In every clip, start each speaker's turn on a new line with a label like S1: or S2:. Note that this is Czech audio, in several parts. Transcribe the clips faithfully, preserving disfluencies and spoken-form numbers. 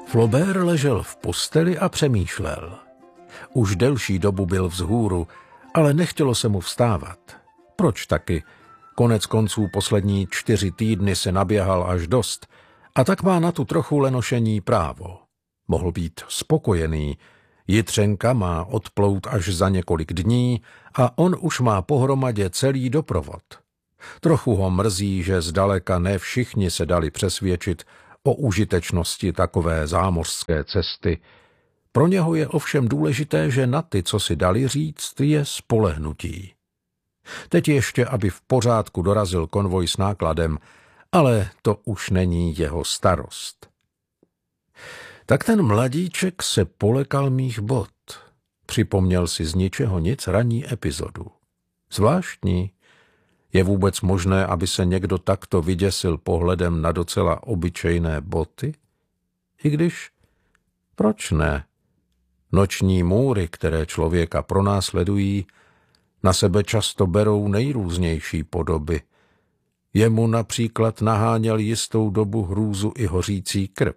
S1: Flaubert ležel v posteli a přemýšlel. Už delší dobu byl vzhůru, ale nechtělo se mu vstávat. Proč taky? Konec konců poslední čtyři týdny se naběhal až dost a tak má na tu trochu lenošení právo. Mohl být spokojený. Jitřenka má odplout až za několik dní a on už má pohromadě celý doprovod. Trochu ho mrzí, že zdaleka ne všichni se dali přesvědčit o užitečnosti takové zámořské cesty. Pro něho je ovšem důležité, že na ty, co si dali říct, je spolehnutí. Teď ještě, aby v pořádku dorazil konvoj s nákladem, ale to už není jeho starost. Tak ten mladíček se polekal mých bot. Připomněl si z ničeho nic ranní epizodu. Zvláštní. Je vůbec možné, aby se někdo takto vyděsil pohledem na docela obyčejné boty? I když, proč ne? Noční můry, které člověka pronásledují, na sebe často berou nejrůznější podoby. Jemu například naháněl jistou dobu hrůzu i hořící krb.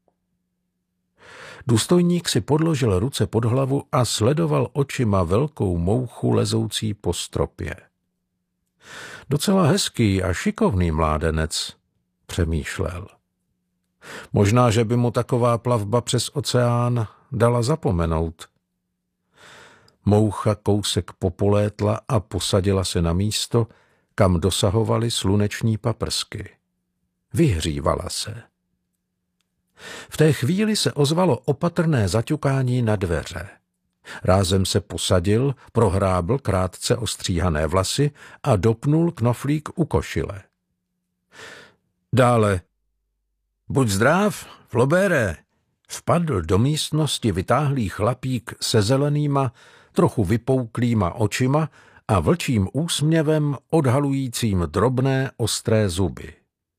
S1: Důstojník si podložil ruce pod hlavu a sledoval očima velkou mouchu lezoucí po stropě. Docela hezký a šikovný mládenec, přemýšlel. Možná, že by mu taková plavba přes oceán dala zapomenout. Moucha kousek popolétla a posadila se na místo, kam dosahovaly sluneční paprsky. Vyhřívala se. V té chvíli se ozvalo opatrné zaťukání na dveře. Rázem se posadil, prohrábl krátce ostříhané vlasy a dopnul knoflík u košile. Dále. Buď zdrav, Flaubere. Vpadl do místnosti vytáhlý chlapík se zelenýma, trochu vypouklýma očima a vlčím úsměvem odhalujícím drobné ostré zuby.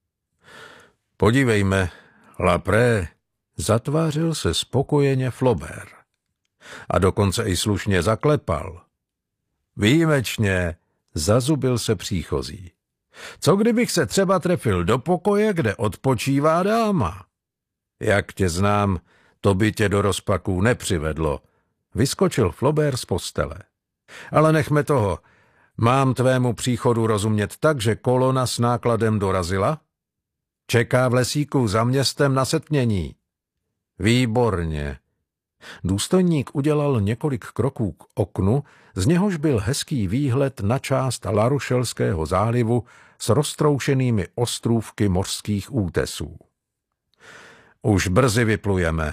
S1: Podívejme, Lapré, zatvářil se spokojeně Flaubert. A dokonce i slušně zaklepal. Výjimečně, zazubil se příchozí. Co kdybych se třeba trefil do pokoje, kde odpočívá dáma? Jak tě znám, to by tě do rozpaků nepřivedlo. Vyskočil Flaubert z postele. Ale nechme toho. Mám tvému příchodu rozumět tak, že kolona s nákladem dorazila? Čeká v lesíku za městem na setmění. Výborně. Důstojník udělal několik kroků k oknu, z něhož byl hezký výhled na část Larušelského zálivu s roztroušenými ostrůvky mořských útesů. Už brzy vyplujeme.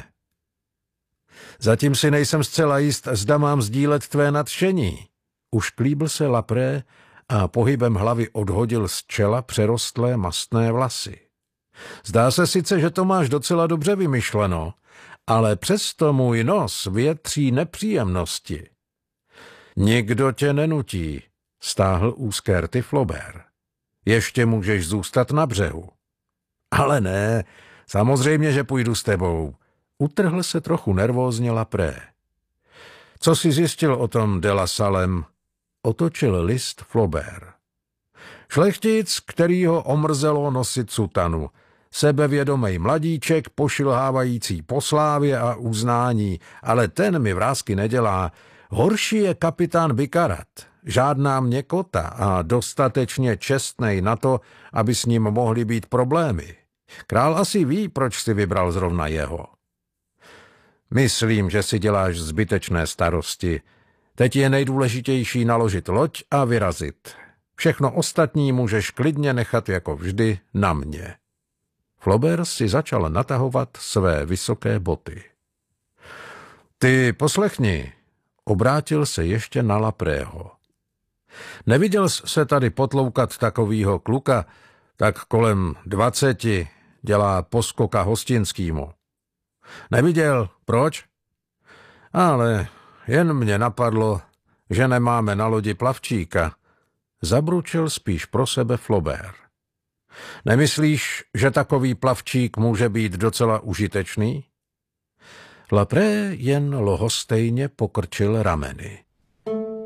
S1: Zatím si nejsem zcela jist, zda mám sdílet tvé nadšení. Už klíbl se Lapré a pohybem hlavy odhodil z čela přerostlé mastné vlasy. Zdá se sice, že to máš docela dobře vymyšleno, ale přesto můj nos větří nepříjemnosti. Nikdo tě nenutí, stáhl úzké rty Flaubert. Ještě můžeš zůstat na břehu. Ale ne, samozřejmě, že půjdu s tebou. Utrhl se trochu nervózně Lapré. Co jsi zjistil o tom de la Salem? Otočil list Flaubert. Šlechtic, který ho omrzelo nosit sutanu. Sebevědomej mladíček, pošilhávající po slávě a uznání, ale ten mi vrásky nedělá. Horší je kapitán Bikarat, žádná měkota a dostatečně čestnej na to, aby s ním mohly být problémy. Král asi ví, proč si vybral zrovna jeho. Myslím, že si děláš zbytečné starosti. Teď je nejdůležitější naložit loď a vyrazit. Všechno ostatní můžeš klidně nechat jako vždy na mě. Flaubert si začal natahovat své vysoké boty. Ty poslechni, obrátil se ještě na Laprého. Neviděl jsi se tady potloukat takovýho kluka, tak kolem dvaceti dělá poskoka hostinskýmu. Neviděl, proč? Ale jen mě napadlo, že nemáme na lodi plavčíka. Zabručil spíš pro sebe Flaubert. Nemyslíš, že takový plavčík může být docela užitečný? Lapré jen lohostejně pokrčil rameny.